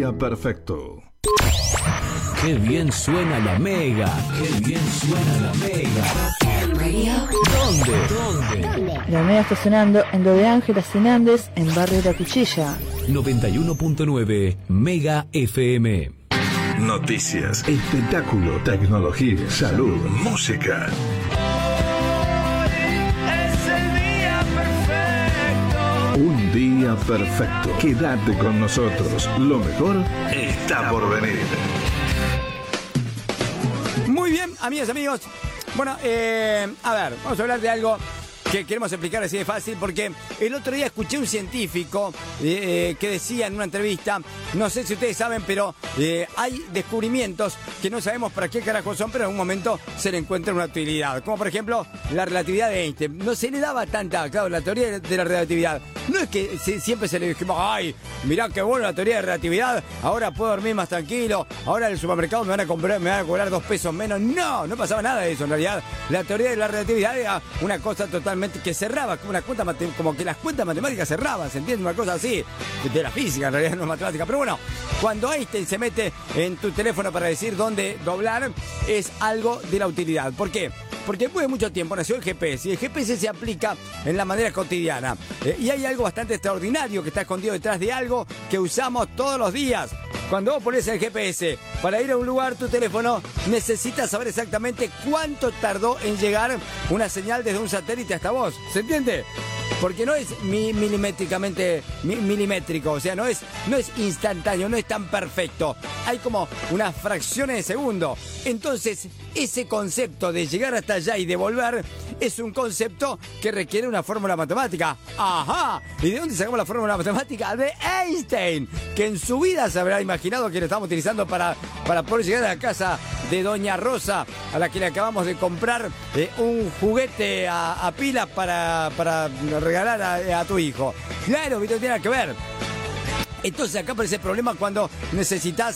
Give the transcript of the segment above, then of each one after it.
día perfecto. Qué bien suena la Mega. Qué bien suena la Mega. ¿Dónde? La Mega está sonando en lo de Ángela Cinández en Barrio La Cuchilla. 91.9 Mega FM. Noticias, espectáculo, tecnología, salud, música. Un día perfecto. Quédate con nosotros. Lo mejor está por venir. Muy bien, amigas, amigos. Bueno, a ver, vamos a hablar de algo que queremos explicar así de fácil, porque el otro día escuché un científico que decía en una entrevista, no sé si ustedes saben, pero hay descubrimientos que no sabemos para qué carajo son, pero en un momento se le encuentra una utilidad. Como por ejemplo, la relatividad de Einstein. No se le daba tanta, claro, la teoría de la relatividad. No es que siempre se le dijimos, ay, mirá qué bueno la teoría de relatividad, ahora puedo dormir más tranquilo, ahora en el supermercado me van a cobrar 2 pesos menos. No, no pasaba nada de eso en realidad. La teoría de la relatividad era una cosa totalmente que cerraba, como que las cuentas matemáticas cerraban, ¿se entiende? Una cosa así, de la física en realidad, no matemática. Pero bueno, cuando Einstein se mete en tu teléfono para decir dónde doblar, es algo de la utilidad. ¿Por qué? Porque después de mucho tiempo nació el GPS y el GPS se aplica en la manera cotidiana. Y hay algo bastante extraordinario que está escondido detrás de algo que usamos todos los días. Cuando vos pones el GPS para ir a un lugar, tu teléfono necesita saber exactamente cuánto tardó en llegar una señal desde un satélite hasta vos. ¿Se entiende? Porque no es milimétrico, o sea, no es instantáneo, no es tan perfecto. Hay como unas fracciones de segundo. Entonces, ese concepto de llegar hasta allá y de volver es un concepto que requiere una fórmula matemática. ¡Ajá! ¿Y de dónde sacamos la fórmula matemática? De Einstein, que en su vida se habrá imaginado que lo estamos utilizando para poder llegar a la casa de Doña Rosa, a la que le acabamos de comprar un juguete a pilas para regalar a tu hijo. Claro, que no tiene nada que ver. Entonces acá aparece el problema cuando necesitas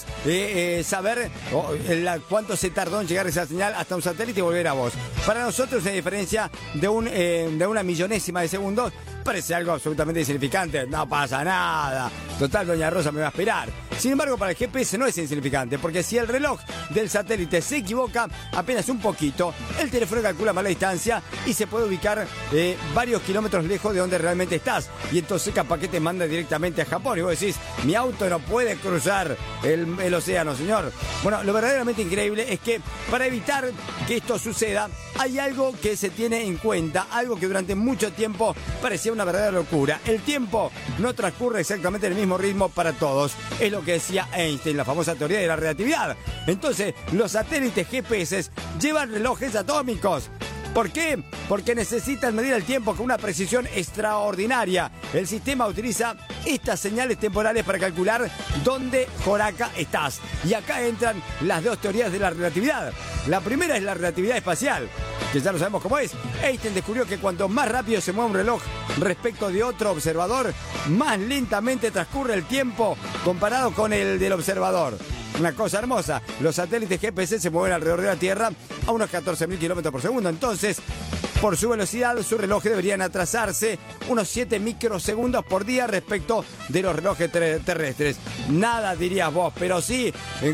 saber cuánto se tardó en llegar esa señal hasta un satélite y volver a vos. Para nosotros, la diferencia de una millonésima de segundo parece algo absolutamente insignificante. No pasa nada. Total, Doña Rosa me va a esperar. Sin embargo, para el GPS no es insignificante, porque si el reloj del satélite se equivoca apenas un poquito, el teléfono calcula mal la distancia y se puede ubicar varios kilómetros lejos de donde realmente estás. Y entonces capaz que te manda directamente a Japón. Y vos decís, mi auto no puede cruzar el océano, señor. Bueno, lo verdaderamente increíble es que para evitar que esto suceda, hay algo que se tiene en cuenta, algo que durante mucho tiempo parecía una verdadera locura. El tiempo no transcurre exactamente en el mismo ritmo para todos. Es lo que decía Einstein, la famosa teoría de la relatividad. Entonces, los satélites GPS llevan relojes atómicos. ¿Por qué? Porque necesitan medir el tiempo con una precisión extraordinaria. El sistema utiliza estas señales temporales para calcular dónde joraca estás. Y acá entran las dos teorías de la relatividad. La primera es la relatividad espacial, que ya lo sabemos cómo es. Einstein descubrió que cuanto más rápido se mueve un reloj respecto de otro observador, más lentamente transcurre el tiempo comparado con el del observador. Una cosa hermosa. Los satélites GPS se mueven alrededor de la Tierra a unos 14.000 kilómetros por segundo. Entonces, por su velocidad, sus relojes deberían atrasarse unos 7 microsegundos por día respecto de los relojes terrestres. Nada, dirías vos, pero sí,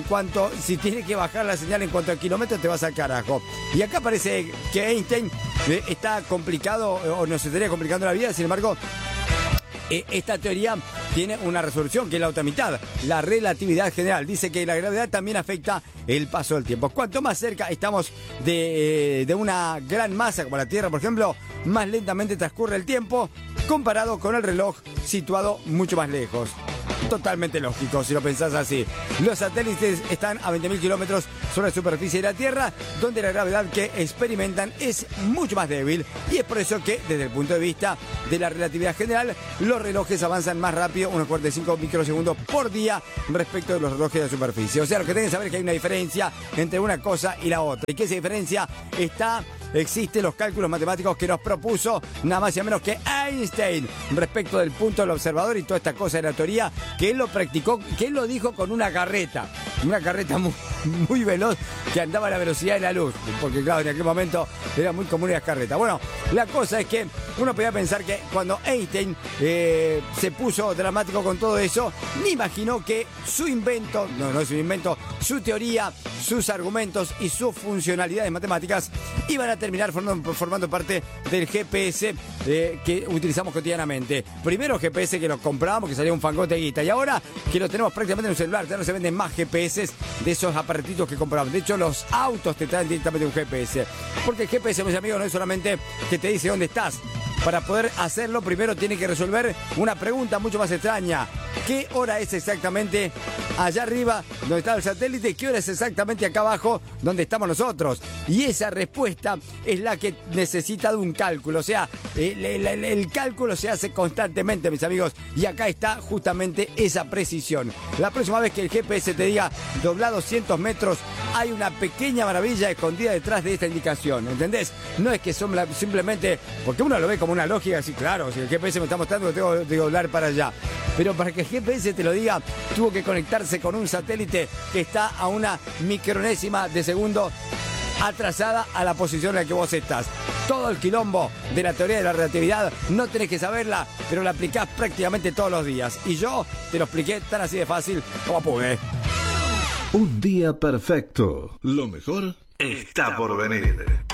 si tiene que bajar la señal en cuanto a kilómetros, te vas al carajo. Y acá parece que Einstein está complicado, o nos estaría complicando la vida. Sin embargo, esta teoría tiene una resolución, que es la otra mitad, la relatividad general. Dice que la gravedad también afecta el paso del tiempo. Cuanto más cerca estamos de una gran masa como la Tierra, por ejemplo, más lentamente transcurre el tiempo comparado con el reloj situado mucho más lejos. Totalmente lógico si lo pensás así. Los satélites están a 20.000 kilómetros sobre la superficie de la Tierra, donde la gravedad que experimentan es mucho más débil, y es por eso que, desde el punto de vista de la relatividad general, los relojes avanzan más rápido, unos 45 microsegundos por día, respecto de los relojes de la superficie. O sea, lo que tienen que saber es que hay una diferencia entre una cosa y la otra, y que esa diferencia existen los cálculos matemáticos que nos propuso nada más y nada menos que Einstein respecto del punto del observador y toda esta cosa de la teoría, que él lo practicó, que él lo dijo con una carreta muy, muy veloz que andaba a la velocidad de la luz, porque claro, en aquel momento era muy común las carretas. Bueno, la cosa es que Uno podía pensar que cuando Einstein se puso dramático con todo eso, ni imaginó que su invento, no es un invento, su teoría, sus argumentos y sus funcionalidades matemáticas iban a terminar formando parte del GPS que utilizamos cotidianamente. Primero GPS que lo comprábamos, que salía un fangote de guita, y ahora que lo tenemos prácticamente en un celular. Ya no se venden más GPS de esos aparatitos que compramos. De hecho, los autos te traen directamente un GPS. Porque el GPS, mis amigos, no es solamente que te dice dónde estás. Para poder hacerlo, primero tiene que resolver una pregunta mucho más extraña. ¿Qué hora es exactamente allá arriba donde está el satélite? ¿Qué hora es exactamente acá abajo donde estamos nosotros? Y esa respuesta es la que necesita de un cálculo. O sea, el cálculo se hace constantemente, mis amigos. Y acá está justamente esa precisión. La próxima vez que el GPS te diga dobla 200 metros, hay una pequeña maravilla escondida detrás de esta indicación. ¿Entendés? No es que son simplemente... Porque uno lo ve como una lógica, así, claro, si el GPS me está mostrando que tengo que doblar para allá. Pero para que el GPS te lo diga, tuvo que conectarse con un satélite que está a una micronésima de segundo atrasada a la posición en la que vos estás. Todo el quilombo de la teoría de la relatividad no tenés que saberla, pero la aplicás prácticamente todos los días. Y yo te lo expliqué tan así de fácil como pude. Un día perfecto. Lo mejor está por venir.